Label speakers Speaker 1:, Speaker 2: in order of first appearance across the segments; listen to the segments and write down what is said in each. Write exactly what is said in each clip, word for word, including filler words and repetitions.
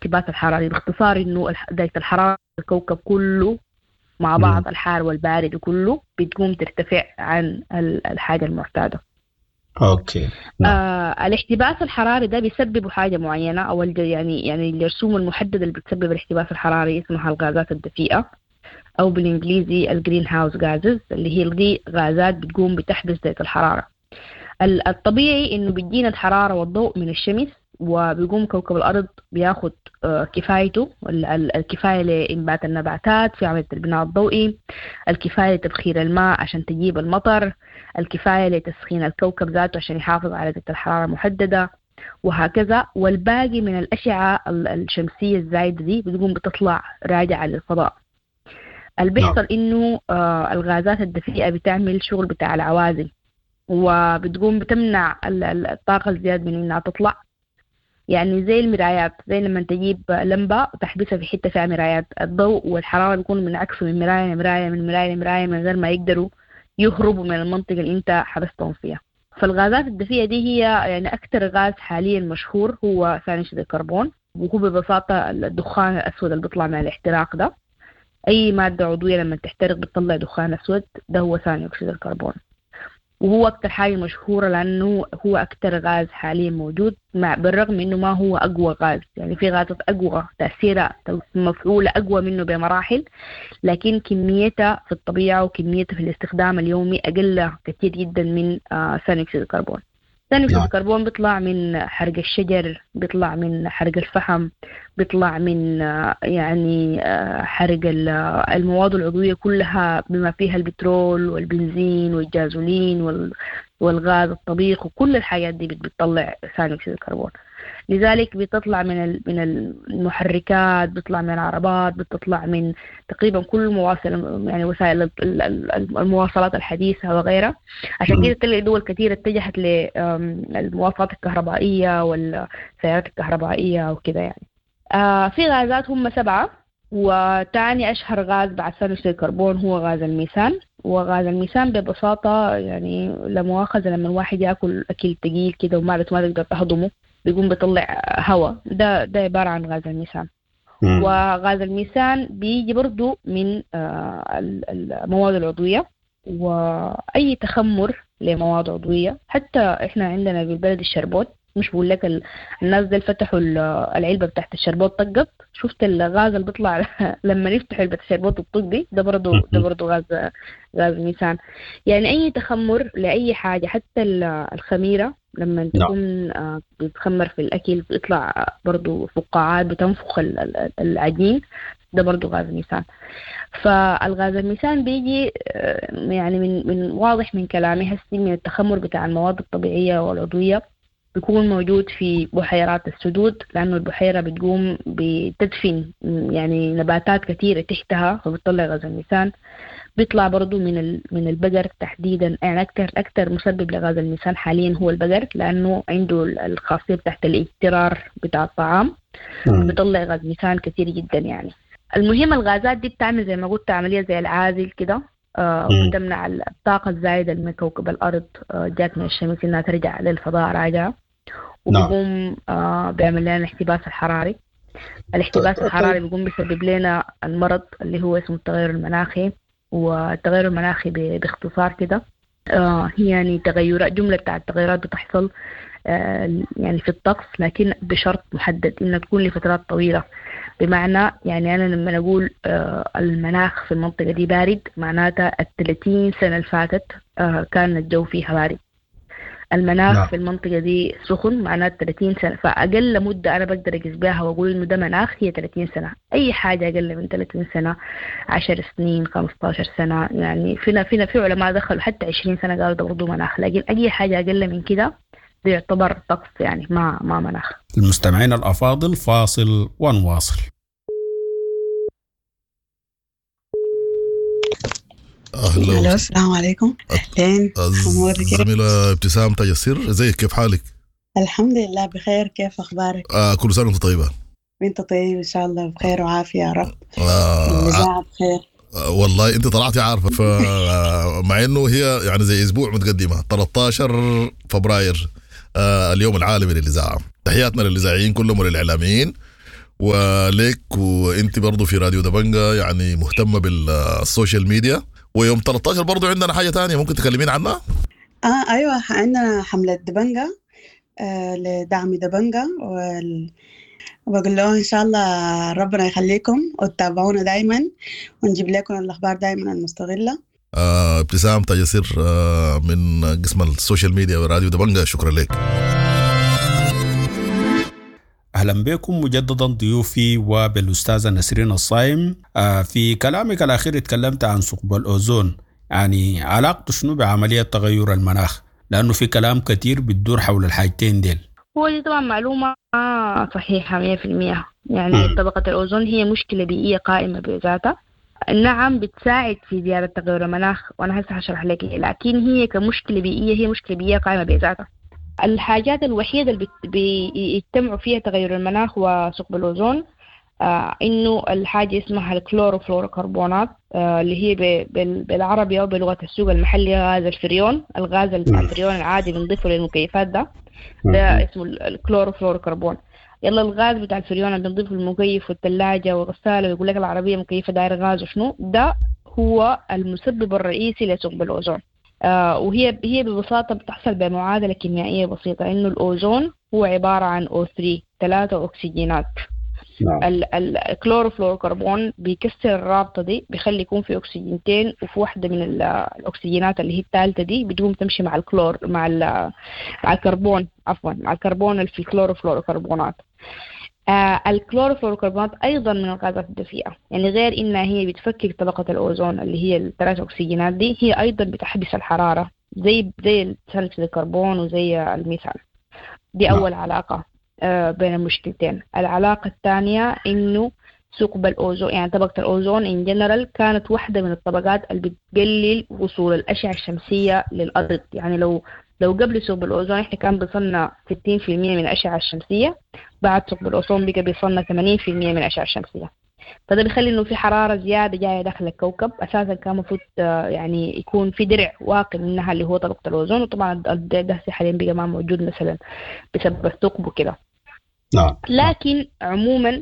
Speaker 1: الاحتباس الحراري. باختصار إنه درجة الحرارة الكوكب كله مع بعض، الحار والبارد وكله بتقوم ترتفع عن الحاجة المعتادة.
Speaker 2: أوكي.
Speaker 1: آه الاحتباس الحراري ده بيسبب حاجة معينة، أو يعني يعني الرسوم المحددة اللي بتسبب الاحتباس الحراري اسمها الغازات الدفيئة، أو بالإنجليزي الجرين هاوس غازز، اللي هي دي غازات بتقوم بتحبس درجة الحرارة. الطبيعي إنه بيجينا الحرارة والضوء من الشمس، وبيقوم كوكب الأرض بياخد كفايته، الكفاية لإنبات النباتات في عملية البناء الضوئي، الكفاية لتبخير الماء عشان تجيب المطر، الكفاية لتسخين الكوكب ذاته عشان يحافظ على درجة الحرارة محددة، وهكذا. والباقي من الأشعة الشمسية الزايدة دي بتقوم بتطلع راجعة للفضاء. اللي بيحصل إنه الغازات الدفيئة بتعمل شغل بتاع العوازل، وبتقوم بتمنع الطاقة الزيادة من إنها تطلع. يعني زي المرايات، زي لما تجيب لمبة وتحبسها في حتة فيها مرايات، الضوء والحرارة بيكونوا منعكسوا من مراية لمراية من مراية لمراية من غير ما يقدروا يهربوا من المنطقة اللي انت حبستهم فيها. فالغازات الدفيئة دي هي يعني أكتر غاز حاليا مشهور هو ثاني أكسيد الكربون، وهو ببساطة الدخان الأسود اللي بيطلع من الاحتراق ده. أي مادة عضوية لما تحترق بتطلع دخان أسود، ده هو ثاني أكسيد الكربون، وهو أكتر حاجة مشهورة لأنه هو أكتر غاز حاليا موجود، مع بالرغم إنه ما هو أقوى غاز. يعني في غازات أقوى تأثيرها مفعولة أقوى منه بمراحل، لكن كميتها في الطبيعة وكميتها في الاستخدام اليومي أقل كثير جدا من ثاني أكسيد الكربون. ثاني أكسيد الكربون بيطلع من حرق الشجر، بيطلع من حرق الفحم، بيطلع من يعني حرق المواد العضوية كلها بما فيها البترول والبنزين والجازولين والغاز الطبيخ، وكل الحاجات دي بتطلع ثاني أكسيد الكربون. لذلك بتطلع من من المحركات، بتطلع من العربات، بتطلع من تقريبا كل مواصل يعني وسائل المواصلات الحديثة وغيرها. عشان كده تلاقي دول كثيرة اتجهت للمواصلات الكهربائية والسيارات الكهربائية وكده. يعني آه في غازات هم سبعة، وتاني أشهر غاز بعد ثاني أكسيد الكربون هو غاز الميثان. وغاز الميثان ببساطة يعني لمؤاخذة لما الواحد يأكل أكل تقيل كده ومعدته ما تقدر تهضمه بيقوم بيطلع هواء، ده ده عبارة عن غاز الميثان. وغاز الميثان بيجي برضو من آه المواد العضوية، وأي تخمر لمواد عضوية. حتى إحنا عندنا بالبلد الشربوت، مش بقول لك الناس دي فتحوا العلبة بتاعت الشربوت طقت، شفت الغاز اللي بيطلع لما يفتحوا علبة الشربوت الطق دي، ده برضو ده برضو غاز غاز الميثان. يعني أي تخمر لأي حاجة، حتى الخميرة لما تكون بتخمر في الأكل بيطلع برضو فقاعات بتنفخ العجين، ده برضو غاز الميثان. فالغاز الميثان بيجي يعني من من واضح من كلامي هسي من التخمر بتاع المواد الطبيعية والعضوية، بيكون موجود في بحيرات السدود، لأنه البحيرة بتقوم بتدفن يعني نباتات كثيرة تحتها فبتطلع غاز الميثان. بيطلع برضو من من البقر تحديدا، يعني أكتر أكتر مسبب لغاز الميثان حاليا هو البقر، لأنه عنده الخاصية بتاعت الاجترار بتاع الطعام، بيطلع غاز ميثان كثير جدا. يعني المهم الغازات دي بتعمل زي ما قلت عملية زي العازل كده، آه وبتمنع الطاقة الزايدة من كوكب الأرض آه جات من الشمس إنها ترجع للفضاء راجعة، وبيقوم آه بيعمل لنا الاحتباس الحراري. الاحتباس الحراري بيقوم بيسبب لنا المرض اللي هو اسمه التغير المناخي. والتغير المناخي باختصار كده آه يعني تغيرات، جملة بتاع التغيرات بتحصل آه يعني في الطقس، لكن بشرط محدد إنها تكون لفترات طويلة. بمعنى يعني أنا لما نقول آه المناخ في المنطقة دي بارد، معناتها الثلاثين سنة اللي فاتت آه كان الجو فيها بارد. المناخ لا. في المنطقة دي سخن، معناتها ثلاثين سنة. فأقل مدة أنا بقدر أقيس بها وأقول إنه ده مناخ هي ثلاثين سنة. أي حاجة أقل من ثلاثين سنة، عشر سنين، خمسة عشر سنة، يعني فينا فينا في علماء دخلوا حتى عشرين سنة قالوا ده برضو مناخ. لكن أي حاجة أقل من كده ده يعتبر طقس، يعني ما ما مناخ.
Speaker 2: المستمعين الأفاضل، فاصل ونواصل.
Speaker 3: أهلا، السلام عليكم. أهلين
Speaker 4: الزميلة ابتسام تاج السر، ازيك؟ كيف حالك؟
Speaker 3: الحمد لله بخير، كيف أخبارك؟
Speaker 4: آه كل سنة وانت طيبة.
Speaker 3: وانت طيب إن شاء الله بخير وعافية يا رب. آه الإذاعة بخير.
Speaker 4: آه والله انت طلعتي عارفة، فمع انه هي يعني زي اسبوع متقدمة، ثلاثة عشر فبراير آه اليوم العالمي للإذاعة. تحياتنا للإذاعيين كلهم وللإعلاميين، وليك وانت برضو في راديو دبنجة يعني مهتمة بالسوشيال ميديا، ويوم ثلاثة عشر برضو عندنا حاجة تانية ممكن تكلمين عنها؟
Speaker 3: اه ايوه، عندنا حملة دبنجة آه لدعم دبنجة وال... وبقول له ان شاء الله ربنا يخليكم وتتابعونا دايما ونجيب لكم الاخبار دايما المستغلة.
Speaker 4: آه ابتسام تاجسير آه من قسم السوشيال ميديا وراديو دبنجة، شكرا لك.
Speaker 2: أهلا بكم مجددا ضيوفي وبالأستاذة نسرين الصايم. آه في كلامك الأخير اتكلمت عن ثقب الأوزون، يعني علاقته شنو بعملية تغير المناخ؟ لأنه في كلام كتير بتدور حول الحاجتين ديل.
Speaker 1: هو دي طبعا معلومة صحيحة مية في المية. يعني م. طبقة الأوزون هي مشكلة بيئية قائمة بذاتها، نعم بتساعد في زيادة تغير المناخ وأنا هسه هشرح لك، لكن هي كمشكلة بيئية هي مشكلة بيئية قائمة بذاتها. الحاجات الوحيدة اللي بيجتمعوا فيها تغير المناخ وثقب الأوزون آه إنه الحاجة اسمها الكلوروفلوروكربونات آه اللي هي بالعربي أو بلغة السوق المحلية غاز الفريون. الغاز الفريون العادي بنضيفه للمكيفات ده ده اسمه الكلوروفلوروكربون. يلا الغاز بتاع الفريون اللي بنضيفه للمكيف والثلاجة والغسالة ويقول لك العربية مكيفة داير غاز وشنو ده، هو المسبب الرئيسي لثقب الأوزون. آه وهي هي ببساطة بتحصل بمعادلة كيميائية بسيطة، إنه الأوزون هو عبارة عن أو ثلاثة ثلاثة أكسجينات. الكلوروفلوروكربون بيكسر الرابطة دي، بيخلي يكون في أكسجينتين وفي واحدة من الأكسجينات اللي هي الثالثة دي بتقوم تمشي مع الكلور مع مع الكربون عفوا مع الكربون اللي في الكلوروفلوروكربونات. آه الكلوروفلوروكربونات أيضا من الغازات الدفيئة، يعني غير إنها هي بتفكك طبقة الأوزون اللي هي الثلاث أكسجينات دي، هي أيضا بتحبس الحرارة زي زي ثاني أكسيد الكربون وزي الميثان. دي أول علاقة آه بين المشكلتين. العلاقة الثانية إنه ثقب الأوزون يعني طبقة الأوزون إن جنرال كانت واحدة من الطبقات اللي بتقلل وصول الأشعة الشمسية للأرض. يعني لو لو قبل ثقب الأوزون إحنا كان بيصلنا ستين في المية من الأشعة الشمسية، بعد ثقب الأوزون بقى بيصلنا ثمانين في المية من الأشعة الشمسية. فده بيخلي إنه في حرارة زيادة جاية داخل الكوكب، أساسا كان المفروض يعني يكون في درع واقي منها اللي هو طبقة الأوزون، وطبعا الدرع ده حاليا بقى ما موجود مثلا بسبب الثقب وكده.
Speaker 2: نعم.
Speaker 1: لكن عموما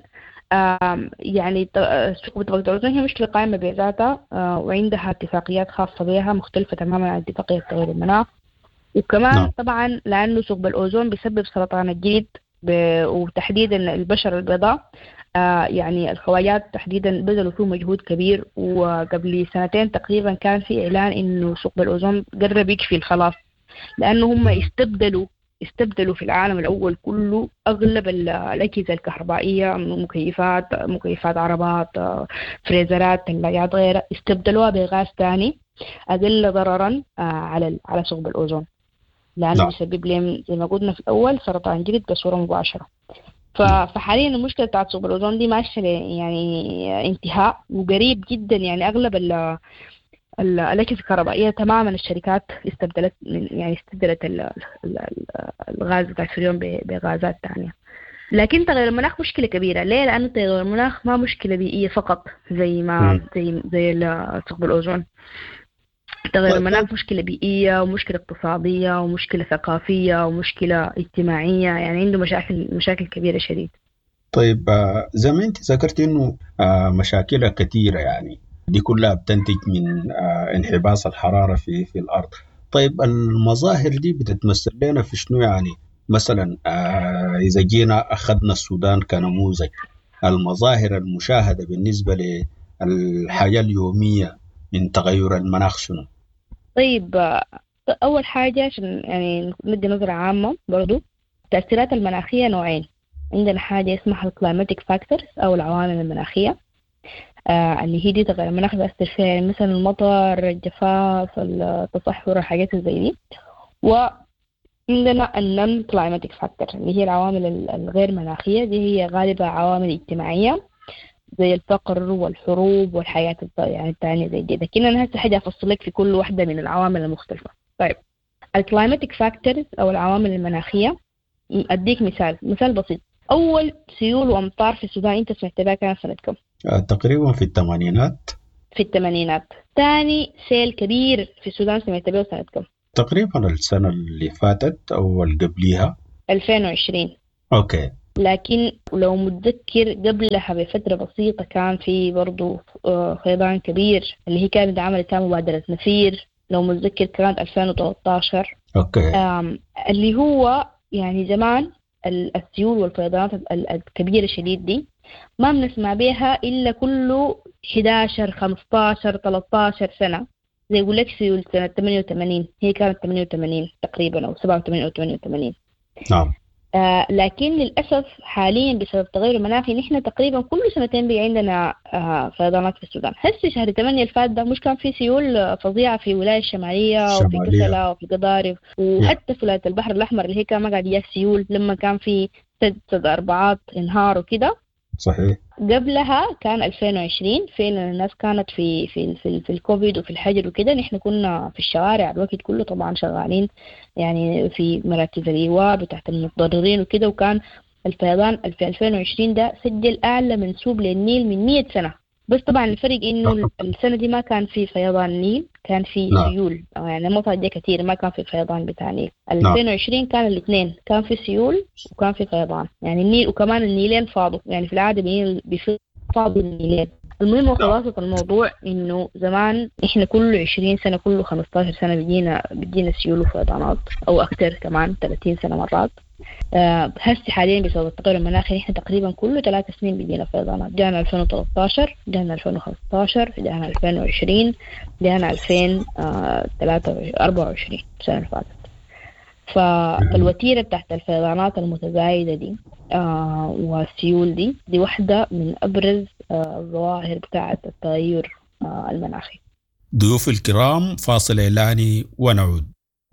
Speaker 1: يعني ثقب طبقة الأوزون هي مشكلة قائمة بذاتها وعندها اتفاقيات خاصة بها مختلفة تماما عن اتفاقية تغير المناخ. وكمان نعم. طبعا لأنه ثقب الأوزون بيسبب سرطان الجلد وتحديدا البشرة البيضاء. آه يعني الخواجات تحديدا بذلوا فيه مجهود كبير، وقبل سنتين تقريبا كان في إعلان إنه ثقب الأوزون قرب يكفي الخلاص، لأنه هم استبدلوا استبدلوا في العالم الأول كله أغلب الأجهزة الكهربائية، مكيفات مكيفات عربات فريزرات ثلاجات غيرها، استبدلوها بغاز ثاني أقل ضررا آه على على ثقب الأوزون، لأنه يسبب لهم زي ما قلنا في الأول سرطان جلد بصورة مباشرة. فحاليا المشكلة بتاعت ثقب الأوزون دي ماشية يعني انتهاء وقريب جدا. يعني أغلب الأجهزة الكهربائية تماما الشركات استبدلت يعني استبدلت الغاز بتاع الفريون بغازات ثانية. لكن تغير المناخ مشكلة كبيرة. ليه؟ لأنه تغير المناخ ما مشكلة بيئية فقط زي ما زي زي ثقب الأوزون. تغير المناخ مشكلة بيئية ومشكلة اقتصادية ومشكلة ثقافية ومشكلة اجتماعية، يعني عنده مشاكل مشاكل كبيرة شديد.
Speaker 2: طيب زي ما انت ذكرت انه مشاكلها كثيرة، يعني دي كلها بتنتج من انحباس الحرارة في في الأرض. طيب المظاهر دي بتتمثل لنا في شنو؟ يعني مثلا إذا جينا أخذنا السودان كنموذج، المظاهر المشاهدة بالنسبة للحياة اليومية من تغير المناخ شنو؟
Speaker 1: طيب أول حاجة عشان يعني ندي نظرة عامة برضو، التأثيرات المناخية نوعين. عندنا حاجة اسمها الكلايماتيك فاكتورز أو العوامل المناخية آه اللي هي دي تغير المناخ بيأثر فيها، يعني مثلا المطر، الجفاف، التصحر، الحاجات زي دي. وعندنا النون كلايماتيك فاكتور اللي هي العوامل الغير مناخية، دي هي غالبا عوامل اجتماعية زي الفقر والحروب والحياة يعني الثانية زي دي. لكن أنا هسه حاجة أفصلك في كل واحدة من العوامل المختلفة. طيب الكلايماتيك فاكتورز أو العوامل المناخية، أديك مثال مثال بسيط. أول سيول وأمطار في السودان أنت سمعت بها كانت سنة كم؟
Speaker 2: آه تقريبا في الثمانينات.
Speaker 1: في الثمانينات. ثاني سيل كبير في السودان سمعت بها سنة كم؟
Speaker 2: تقريبا السنة اللي فاتت أو اللي قبليها.
Speaker 1: ألفين وعشرين.
Speaker 2: أوكي.
Speaker 1: لكن لو متذكر قبلها بفترة بسيطة كان في برضو فيضان كبير اللي هي كانت عملت مبادرة نفير، لو متذكر كانت ألفين وثلاثة عشر.
Speaker 2: اوكي.
Speaker 1: اللي هو يعني زمان السيول والفيضانات الكبيرة شديد دي ما بنسمع بيها إلا كله إحدى عشر خمسة عشر ثلاثة عشر سنة، زي يقول لك سيول سنة ثمانية وثمانين، هي كانت ثمانية وثمانين تقريبا أو سبعة وثمانين أو ثمانية وثمانين.
Speaker 2: نعم.
Speaker 1: آه لكن للأسف حاليا بسبب تغير المناخي نحن تقريبا كل سنتين بي عندنا آه فيضانات في السودان. هسه شهر ثمانية الفات ده مش كان في سيول فظيعة في ولاية الشمالية, الشمالية. وفي كسلة وفي قضارف وحتى في ولاية البحر الأحمر اللي هي كان ما قاعد يجي سيول لما كان في سد سد أربعات انهار وكده.
Speaker 2: صحيح.
Speaker 1: قبلها كان ألفين وعشرين فعلا الناس كانت في في في, في الكوفيد وفي الحجر وكده، نحن كنا في الشوارع الوقت كله طبعا شغالين يعني في مراكز الإيواء بتاعت المتضررين وكده، وكان الفيضان في ألفين وعشرين ده سجل أعلى منسوب للنيل من مية سنة. بس طبعا الفرق إنه السنة دي ما كان في فيضان نيل، كان في سيول يعني المنطقة دي كتير ما كان في فيضان بتاع نيل. ألفين وعشرين كان الاثنين، كان في سيول وكان في فيضان يعني النيل، وكمان النيلين فاضوا يعني في العادة بيفيض فاضي النيلين. المهم وخلاصة الموضوع إنه زمان إحنا كل عشرين سنة كل خمسة عشر سنة بيجينا بيجينا سيول وفيضانات أو أكثر كمان ثلاثين سنة مرات. آه هسه حاليا بسبب التغير المناخي إحنا تقريبا كل ثلاث سنين بيجينا فيضانات. جانا ألفين وثلاثة عشر، جانا ألفين وخمسة عشر، جانا ألفين وعشرين، جانا ألفين وأربعة وعشرين السنة اللي فاتت. فالوتيرة بتاعت الفيضانات المتزايدة دي آه والسيول دي دي واحدة من أبرز آه الظواهر بتاعت التغير آه المناخي.
Speaker 5: ضيوف الكرام فاصل إعلاني ونعود.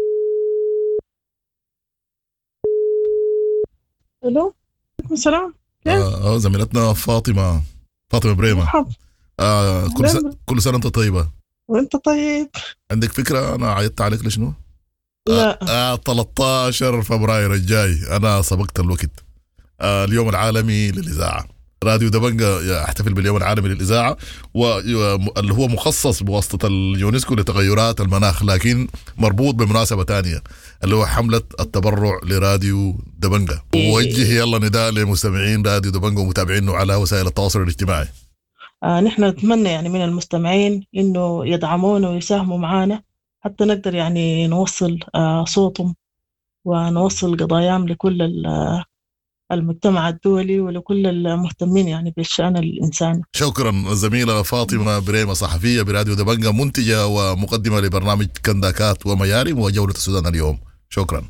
Speaker 6: الو عليكم السلام.
Speaker 4: اه زميلتنا فاطمه فاطمه بريمه. آه كل سنه كل سنه انت طيبه.
Speaker 6: وانت طيب.
Speaker 4: عندك فكره انا عيطت عليك لشنو؟
Speaker 6: لا.
Speaker 4: آه, آه ثلاثة عشر فبراير الجاي انا سبقت الوقت. آه اليوم العالمي للاذاعه. راديو دبنجا يحتفل باليوم العالمي للإذاعة واللي هو مخصص بواسطة اليونسكو لتغيرات المناخ، لكن مربوط بمناسبة تانية اللي هو حملة التبرع لراديو دبنجا. ووجه يلا نداء لمستمعين راديو دبنجا ومتابعينه على وسائل التواصل الاجتماعي.
Speaker 6: آه نحن نتمنى يعني من المستمعين إنه يدعمونا ويساهموا معنا حتى نقدر يعني نوصل آه صوتهم ونوصل قضاياهم لكل المجتمع الدولي ولكل المهتمين يعني بالشأن الإنساني.
Speaker 4: شكرا الزميلة فاطمة بريمة، صحفية براديو دبنجا، منتجة ومقدمة لبرنامج كنداكات وميارم وجولة السودان اليوم. شكرا.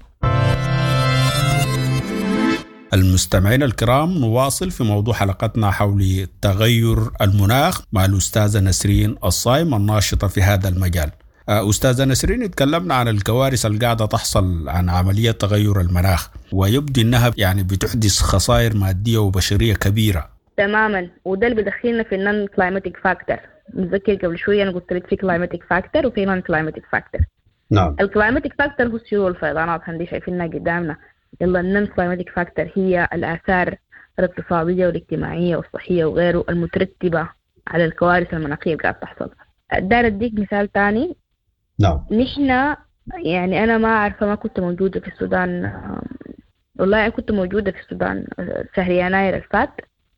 Speaker 5: المستمعين الكرام، نواصل في موضوع حلقتنا حول تغير المناخ مع الأستاذة نسرين الصايم الناشطة في هذا المجال. أستاذة نسرين، تكلمنا عن الكوارث اللي قاعدة تحصل عن عملية تغير المناخ، ويبدو أنها يعني بتحدث خسائر مادية وبشرية كبيرة.
Speaker 1: تماما، وده اللي بدخلنا في النون كلايماتيك فاكتور. متذكر قبل شوية أنا قلت لك في كلايماتيك فاكتور وفي نون كلايماتيك فاكتور.
Speaker 2: نعم.
Speaker 1: الكلايماتيك فاكتور هو السيول والفيضانات هندي شايفينها قدامنا. يلا النون كلايماتيك فاكتور هي الآثار الاقتصادية والاجتماعية والصحية وغيره المترتبة على الكوارث المناخية اللي قاعدة تحصل. دار أديك مثال تاني.
Speaker 2: نعم.
Speaker 1: نحن يعني أنا ما أعرف، ما كنت موجودة في السودان، والله أنا كنت موجودة في السودان شهر يناير الفات،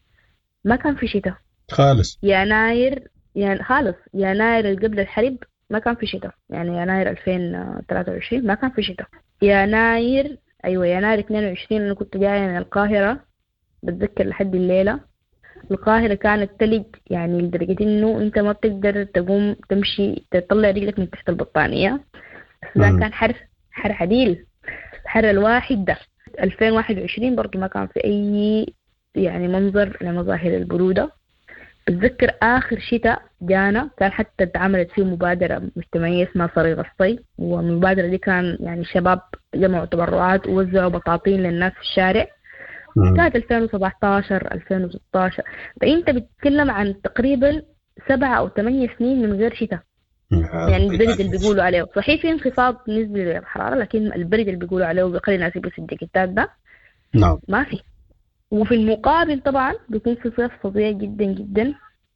Speaker 1: ما كان في شتاء
Speaker 2: خالص.
Speaker 1: يناير يعني خالص يناير قبل الحرب ما كان في شتاء، يعني يناير ألفين وثلاثة وعشرين ما كان في شتاء. يناير أيوة يناير اثنين وعشرين أنا كنت جاية من القاهرة، بتذكر لحد الليلة القاهرة كانت تلج، يعني لدرجة إنه أنت ما بتقدر تقوم تمشي تطلع رجلك من تحت البطانية. السودان كان حر حر عديل، الحر الواحد ده. ألفين وواحد وعشرين برضو ما كان في أي يعني منظر لمظاهر البرودة. بتذكر آخر شتاء جانا كان حتى اتعملت فيه مبادرة مجتمعية اسمها صريغ الصي، والمبادرة دي كان يعني شباب جمعوا تبرعات ووزعوا بطاطين للناس في الشارع. كانت ألفين وسبعة عشر ألفين وستة عشر، فأنت بتتكلم عن تقريبا سبعة أو ثمانية سنين من غير شتاء. يعني البرد اللي بيقولوا عليه صحيح في انخفاض نسبي للحرارة، لكن البرد اللي بيقولوا عليه بيخلي الناس يلبسوا الجاكيتات ده
Speaker 2: نعم
Speaker 1: ما في. وفي المقابل طبعا بيكون في صيف فظيع جدا جدا،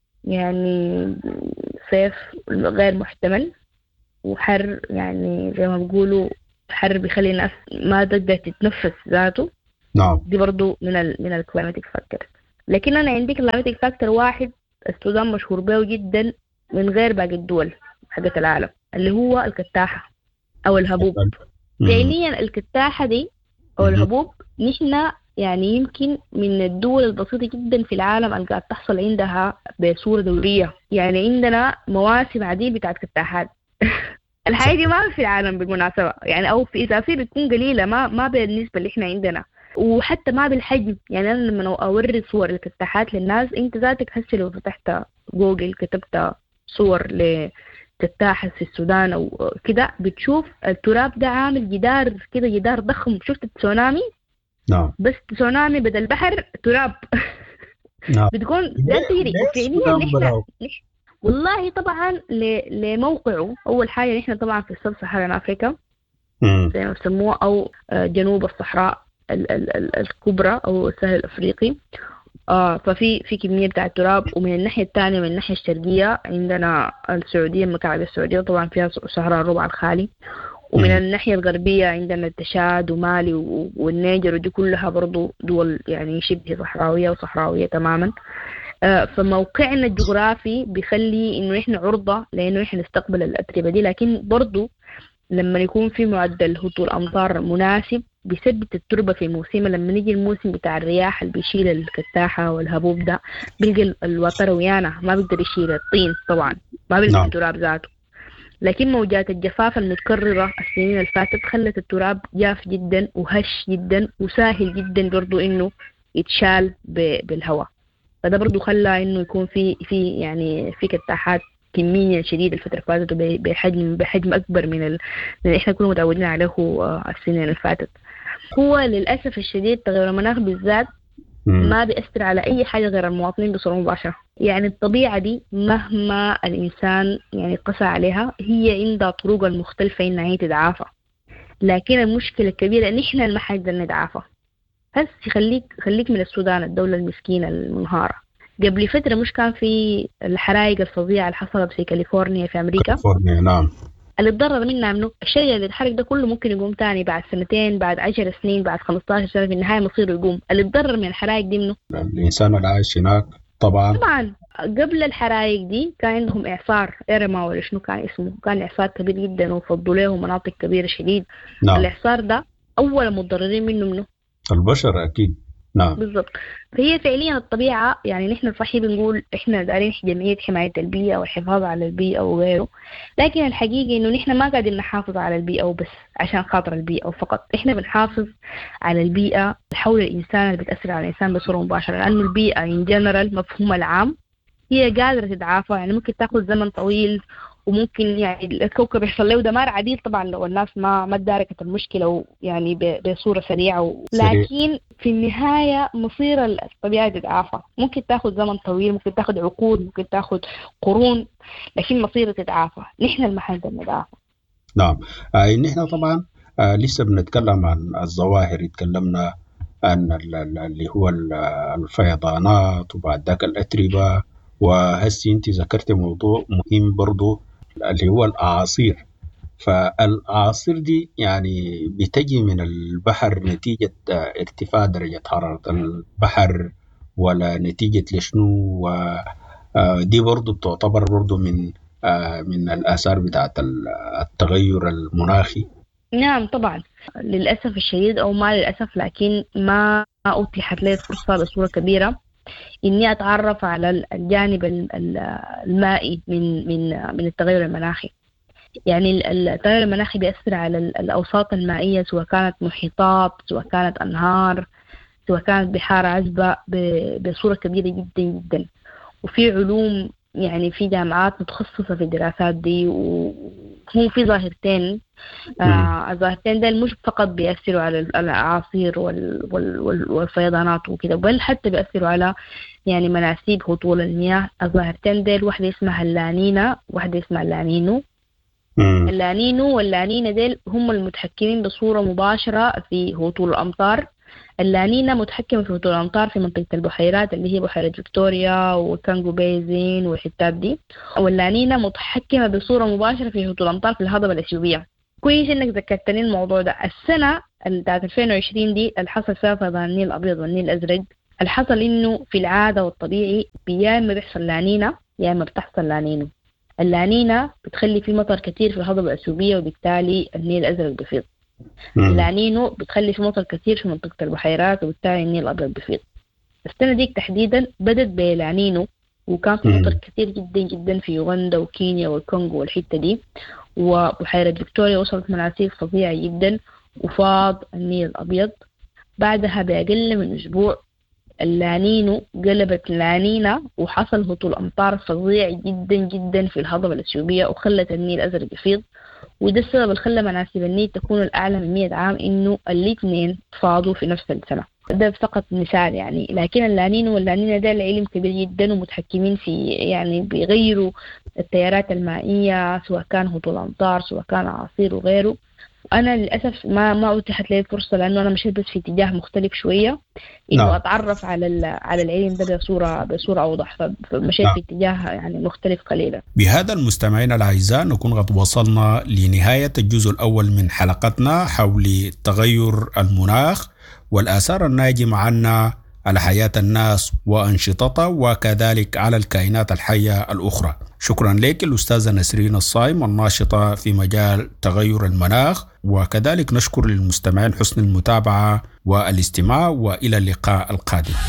Speaker 1: يعني صيف غير محتمل وحر، يعني زي ما بيقولوا حر بيخلي الناس ما تقدر تتنفس ذاته.
Speaker 2: نعم.
Speaker 1: دي برضو من ال من الكلايماتيك فاكتور. لكن أنا عندي كلايماتيك فاكتور واحد السودان مشهور به جدا من غير باقي الدول حقت العالم، اللي هو الكتاحة أو الهبوب. فعليا الكتاحة دي أو الهبوب نحن يعني يمكن من الدول البسيطة جدا في العالم اللي قاعد تحصل عندها بصورة دورية. يعني عندنا مواسم عديد بتاعت كتاحات الحاجة دي ما في العالم بالمناسبة، يعني أو في إذا في بتكون قليلة، ما ما بالنسبة اللي إحنا عندنا، وحتى ما بالحجم. يعني أنا لما أوري صور الكتاحات للناس، أنت ذاتك هسه لو فتحت جوجل كتبت صور لكتاحة في السودان أو كده بتشوف التراب ده عامل جدار كده، جدار ضخم. شفت التسونامي؟
Speaker 2: نعم.
Speaker 1: بس تسونامي بدل بحر تراب.
Speaker 2: نعم.
Speaker 1: بتكون لا تجري. وفعليا نحن والله طبعا لموقعه أول حاجة نحن طبعا في السب صحراء أفريقيا زي ما بسموه، أو جنوب الصحراء ال ال ال الكبرى أو السهل الأفريقي. آه ففي في كمية بتاع التراب. ومن الناحية الثانية من الناحية الشرقية عندنا السعودية، مكعب السعودية طبعا فيها صحراء الربع الخالي. ومن م. الناحية الغربية عندنا التشاد ومالي والنيجر، ودي كلها برضو دول يعني شبه صحراوية وصحراوية تماما. آه فموقعنا الجغرافي بيخلي إنه إحنا عرضة لأنه إحنا نستقبل الأتربة دي. لكن برضو لما يكون في معدل هطول أمطار مناسب بيثبت التربة في موسمها. لما نيجي الموسم بتاع الرياح اللي بيشيل الكتاحة والهبوب ده، بيلقى الوتر ويانا ما بيقدر يشيل الطين طبعا، ما بيلقى التراب ذاته. لكن موجات الجفاف المتكررة السنين اللي فاتت خلت التراب جاف جدا وهش جدا وسهل جدا برضو إنه يتشال بالهواء. فده برضو خلى إنه يكون في في يعني في كتاحات كمية شديدة الفترة اللي فاتت بحجم بحجم أكبر من ال... من إحنا كنا متعودين عليه السنين اللي فاتت. هو للأسف الشديد تغير المناخ بالذات ما بيأثر على أي حاجة غير المواطنين بصورة مباشرة. يعني الطبيعة دي مهما الإنسان يعني قسى عليها هي عندها طرق المختلفة إنها هي تدعافى. لكن المشكلة الكبيرة إن إحنا ما حنقدر نتعافى. بس خليك خليك من السودان الدولة المسكينة المنهارة. قبل فترة مش كان في الحرائق الفظيعة اللي حصلت في كاليفورنيا في أمريكا؟
Speaker 2: كاليفورنيا نعم.
Speaker 1: اللي اتضرر منها منه الشيء اللي اتحرق ده كله ممكن يقوم تاني بعد سنتين، بعد عشر سنين، بعد خمستاشر سنة، في النهاية مصيره يقوم. اللي اتضرر من الحرائق دي منه
Speaker 2: الإنسان اللي عايش هناك. طبعا
Speaker 1: طبعا قبل الحرائق دي كان عندهم إعصار إيرما ولا شنو كان اسمه، كان إعصار كبير جدا وفضوا له مناطق كبيرة شديد.
Speaker 2: نعم.
Speaker 1: الإعصار ده أول متضررين منه منه
Speaker 2: البشر أكيد. نعم
Speaker 1: بالضبط. فهي فعليا الطبيعة يعني نحن صحيح بنقول إحنا دارين جمعية حماية البيئة والحفاظ على البيئة وغيره، لكن الحقيقة إنه نحن ما قاعدين نحافظ على البيئة وبس عشان خاطر البيئة وفقط. إحنا بنحافظ على البيئة حول الإنسان اللي بتأثر على الإنسان بصورة مباشرة، لأنه البيئة إن جنرال مفهوم العام هي قادرة تتعافى. يعني ممكن تأخذ زمن طويل وممكن يعني الكوكب يحصل له دمار عديد طبعا لو الناس ما ما تداركت المشكلة يعني بصورة سريعة، لكن في النهاية مصير الطبيعة تتعافى. ممكن تأخذ زمن طويل، ممكن تأخذ عقود، ممكن تأخذ قرون، لكن مصير تتعافى. نحن المحل ده نتعافى.
Speaker 2: نعم. آه نحن طبعا آه لسه بنتكلم عن الظواهر. اتكلمنا عن اللي هو الفيضانات وبعد ذاك الأتربة، وهسي انت ذكرت موضوع مهم برضو اللي هو الأعاصير. فالأعاصير دي يعني بتجي من البحر نتيجة ارتفاع درجة حرارة البحر ولا نتيجة لشنو؟ ودي برضو تعتبر برضو من من الآثار بتاعت التغير المناخي.
Speaker 1: نعم طبعا للأسف الشديد أو ما للأسف، لكن ما أتيحت لي فرصة بصورة كبيرة إني أتعرف على الجانب المائي من من من التغير المناخي. يعني التغير المناخي بيأثر على الأوساط المائية، سواء كانت محيطات، سواء كانت أنهار، سواء كانت بحار عذبة، بصورة كبيرة جدا جدا. وفي علوم يعني في جامعات متخصصة في الدراسات دي، وهو في ظاهرتين. آه الظاهرتين ده مش فقط بيأثروا على الأعاصير وال وال والفيضانات وكده، بل حتى بيأثروا على يعني مناسيب هطول المياه. الظاهرتين ديل واحدة اسمها اللانينا وواحدة اسمها اللانينو. اللانينو واللانينا ديل هم المتحكمين بصورة مباشرة في هطول الأمطار. اللانينا متحكمة في هطول الأمطار في منطقة البحيرات اللي هي بحيرة فيكتوريا وكانغو بيزين والحتات دي، واللانينا متحكمة بصورة مباشرة في هطول الأمطار في الهضبة الأثيوبية. كويس إنك ذكرتني الموضوع ده. السنة بتاعت ألفين وعشرين دي اللي حصل فيها فيضان النيل الأبيض والنيل الأزرق، اللي حصل إنه في العادة والطبيعي يا إما بيحصل لانينا يا إما بتحصل لانينو. اللانينا بتخلي فيه مطر كتير في الهضبة الأثيوبية وبالتالي النيل الأزرق بيفيض. اللانينو بتخلي فيه مطر كتير في منطقة البحيرات وبالتالي النيل الأبيض بيفيض. السنة ديك تحديدا بدت بلانينو وكان في مطر كتير جدا جدا في يوغندا وكينيا والكونغو والحتة دي، وبحيرة فيكتوريا وصلت مناسيب فظيعة جدا وفاض النيل الأبيض. بعدها بأقل من أسبوع اللانينو قلبت لانينا وحصل هطول أمطار فظيع جدا جدا في الهضبة الأثيوبية وخلت النيل الأزرق يفيض. وده السبب اللي خلى مناسيب النيل تكون الأعلى من مئة عام، إنه الاثنين فاضوا في نفس السنة. ده فقط مثال يعني، لكن اللانينو واللانينا ده العلم كبير جدا ومتحكمين في يعني بيغيروا التيارات المائية سواء كان هطول أمطار سواء كان أعاصير وغيره. أنا للأسف ما ما أتيحت لي الفرصة لأنه أنا مشيت بس في اتجاه مختلف شوية إنه نعم. أتعرف على على العلم ده بصورة بصورة أوضح، فمشيت نعم. في اتجاه يعني مختلف قليلا.
Speaker 5: بهذا المستمعين الأعزاء نكون قد وصلنا لنهاية الجزء الأول من حلقتنا حول تغير المناخ والآثار الناجمة عنها على حياة الناس وأنشطتها وكذلك على الكائنات الحية الأخرى. شكرا لك الأستاذة نسرين الصايم الناشطة في مجال تغير المناخ، وكذلك نشكر للمستمعين حسن المتابعة والاستماع، وإلى اللقاء القادم.